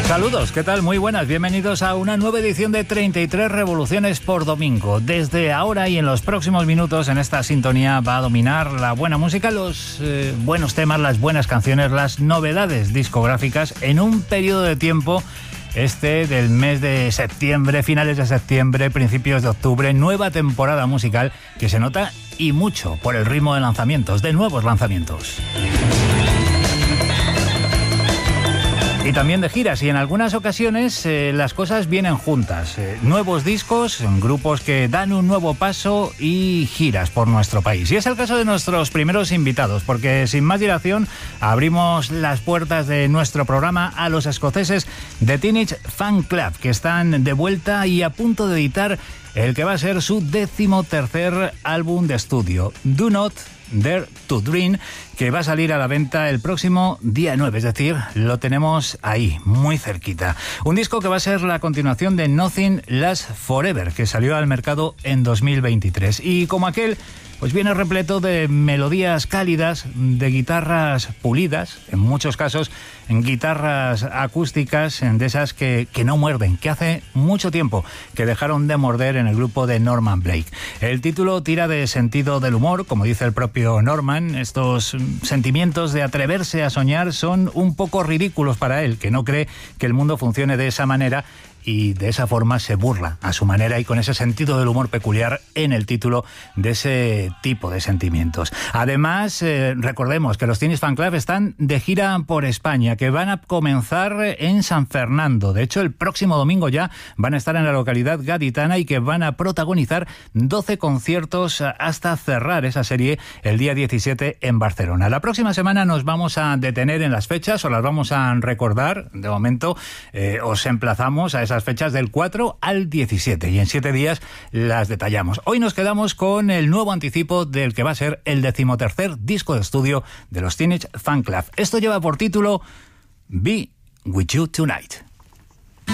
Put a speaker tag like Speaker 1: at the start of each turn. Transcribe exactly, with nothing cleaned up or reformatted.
Speaker 1: Saludos, ¿qué tal? Muy buenas, bienvenidos a una nueva edición de treinta y tres Revoluciones por Domingo. Desde ahora y en los próximos minutos en esta sintonía va a dominar la buena música, los eh, buenos temas, las buenas canciones, las novedades discográficas en un periodo de tiempo este del mes de septiembre, finales de septiembre, principios de octubre, nueva temporada musical que se nota y mucho por el ritmo de lanzamientos, de nuevos lanzamientos. Y también de giras, y en algunas ocasiones eh, las cosas vienen juntas. Eh, nuevos discos, grupos que dan un nuevo paso y giras por nuestro país. Y es el caso de nuestros primeros invitados, porque sin más dilación abrimos las puertas de nuestro programa a los escoceses de Teenage Fanclub, que están de vuelta y a punto de editar el que va a ser su decimotercer álbum de estudio, Do Not Dare to Dream, que va a salir a la venta el próximo día nueve, es decir, lo tenemos ahí, muy cerquita. Un disco que va a ser la continuación de Nothing Lasts Forever, que salió al mercado en dos mil veintitrés. Y como aquel, pues viene repleto de melodías cálidas, de guitarras pulidas, en muchos casos en guitarras acústicas, de esas que, que no muerden, que hace mucho tiempo que dejaron de morder en el grupo de Norman Blake. El título tira de sentido del humor, como dice el propio Norman. Estos sentimientos de atreverse a soñar son un poco ridículos para él, que no cree que el mundo funcione de esa manera, y de esa forma se burla a su manera y con ese sentido del humor peculiar en el título de ese tipo de sentimientos. Además, eh, recordemos que los Teenage Fanclub están de gira por España, que van a comenzar en San Fernando. De hecho, el próximo domingo ya van a estar en la localidad gaditana y que van a protagonizar doce conciertos hasta cerrar esa serie el día diecisiete en Barcelona. La próxima semana nos vamos a detener en las fechas, o las vamos a recordar. De momento, eh, os emplazamos a esa fechas del cuatro al diecisiete, y en siete días las detallamos. Hoy nos quedamos con el nuevo anticipo del que va a ser el decimotercer disco de estudio de los Teenage Fanclub. Esto lleva por título Be With You Tonight.